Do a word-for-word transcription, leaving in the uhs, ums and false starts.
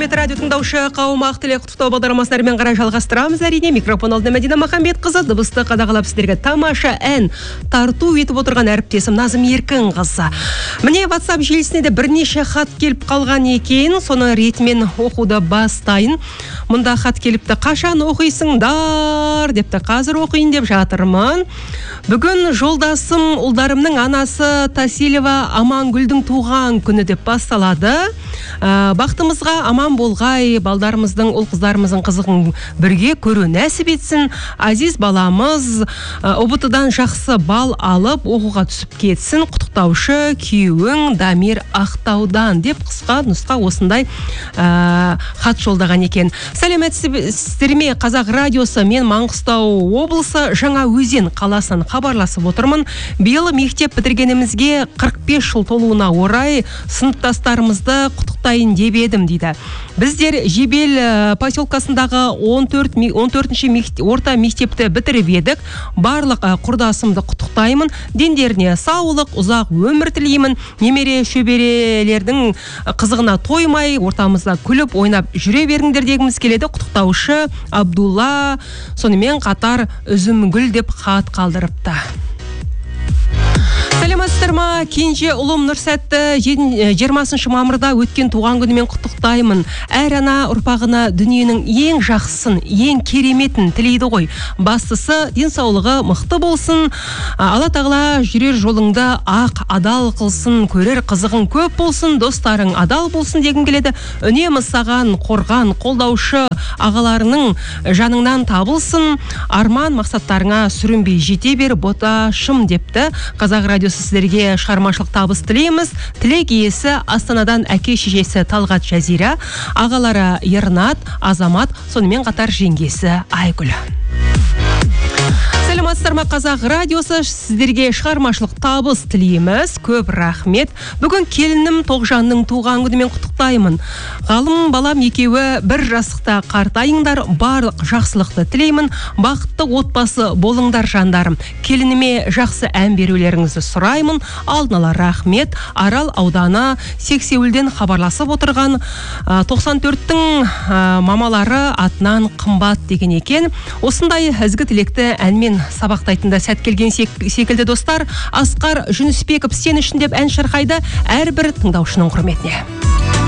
Радио тыңдаушы қауым ақ тілек құттықтау бағдарламасымен қарай жалғастырамыз. Әрине микрофон алдында Мәдина Махамбетқызы, дыбысты қадағалап сіздерге тамаша ән тарту етіп отырған әріптесім Назым Еркінқызы. Міне WhatsApp желісіне де бірнеше хат келіп қалған екен, соны ретімен оқуды бастайын. Мұнда хат келіпті: қашан оқисыңдар депті. Қазір оқиын деп жатырмын. Бүгін жолдасым ұлдарымның анасы Тасилева Амангүлдің туған күні деп басталады. Бақтымызға аман болғай, балдарымыздың, ұл қыздарымыздың қызығын бірге көру нәсіп етсін. Азиз баламыз ұбытыдан жақсы бал алып, оқуға түсіп кетсін. Құттықтаушы күйеуің Дамир Ақтаудан деп қысқа нұсқа осындай ә, хат жолдаған екен. Сәлеметсіздер ме? Қазақ радиосы, мен Маңғыстау облысы Жаңаөзен қаласынан хабарласып отырмын. Биыл мектеп бітіргенімізге қырық бес жыл толуына орай сыныптастарымызды құттықтайын деп едім дейді. Біздер Жебел поселкасындағы он төртінші орта мектепті бітіріп едік. Барлық құрдасымды құттықтаймын. Дендеріне саулық, ұзақ өмір тілеймін. Немере шөберелердің қызығына тоймай, ортамызда күліп ойнап жүре беріңдер дегіміз келеді. Құттықтаушы Абдулла сонымен қатар Үзімгүл деп хат қалдырыпты. Сәлеметсіздер ма? Кенже ұлым Нұрсәтті жиырмасыншы мамырда өткен туған күнімен құттықтаймын. Әр ана ұрпағына дүниенің ең жақсысын, ең кереметін тілейді ғой. Бастысы денсаулығы мықты болсын, Алла тағала жүрер жолыңды ақ, адал қылсын, көрер қызығың көп болсын, достарың адал болсын дегім келеді. Үнемі саған қорған, қолдаушы ағаларының жаныңнан табылсын, арман мақсаттарыңа сүрінбей жете бер боташым депті. Қазақ радиосы сіздерге шығармашылық табыс тілейміз. Тілек иесі Астанадан әке шешесі Талғат Жазира, ағалары Ернат, Азамат, сонымен қатар жеңгесі Айгүл. Сәлеметсіздер ме? Қазақ радиосы сіздерге шығармашылық табыс тілейміз. Көп рахмет. Бүгін келінім Тоғжанның туған күнімен құттықтаймын. Ғалым балам екеуі бір жастықта қартайыңдар, барлық жақсылықты тілеймін. Бақытты отбасы болыңдар жандарым. Келініме жақсы ән берулеріңізді сұраймын. Алдын ала рахмет. Арал ауданы Сексеуілден хабарласып отырған тоқсан төрттің мамалары атынан қымбат деген екен. Осындай ізгі тілекті әнмен сабақтайтында сәт келген секілді достар. Асқар Жүнісбеков сен үшін деп ән шырқайды, әрбір тыңдаушының құрметіне.